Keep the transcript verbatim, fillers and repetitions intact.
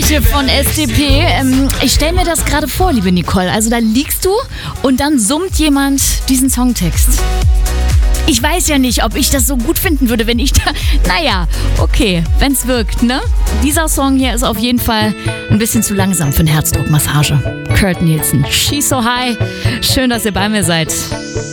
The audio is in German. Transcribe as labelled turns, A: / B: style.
A: Fugitive von S T P. Ähm, ich stelle mir das gerade vor, liebe Nicole. Also da liegst du und dann summt jemand diesen Songtext. Ich weiß ja nicht, ob ich das so gut finden würde, wenn ich da... Naja, okay, wenn's wirkt, ne? Dieser Song hier ist auf jeden Fall ein bisschen zu langsam für eine Herzdruckmassage. Kurt Nielsen, She's So High. Schön, dass ihr bei mir seid.